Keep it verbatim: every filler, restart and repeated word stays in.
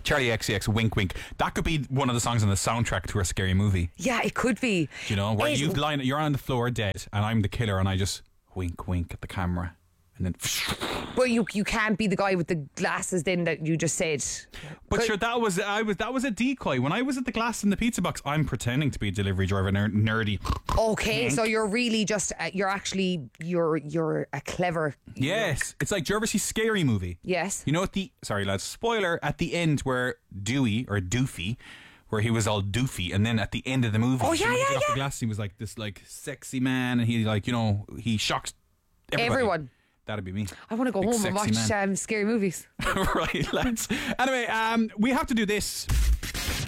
Charlie X C X, Wink Wink. That could be one of the songs on the soundtrack to a scary movie. Yeah, it could be. Do you know, where It- you've lying, you're on the floor dead, and I'm the killer, and I just wink, wink at the camera, and then. But you you can't be the guy with the glasses then that you just said. But Could- sure, that was I was that was a decoy. When I was at the glass in the pizza box, I'm pretending to be a delivery driver, ner- nerdy. Okay, so you're really just uh, you're actually you're you're a clever. Yes, it's like, do you ever see Scary Movie? Yes. You know at the sorry lads, spoiler at the end where Dewey or Doofy, where he was all doofy, and then at the end of the movie, Oh, he yeah, lifted yeah, off the yeah. glass, he was like this like sexy man, and he like you know he shocked everybody. Everyone. That'd be me. I want to go Big home and sexy watch man. um, scary movies. Right, lads. Anyway, um, we have to do this.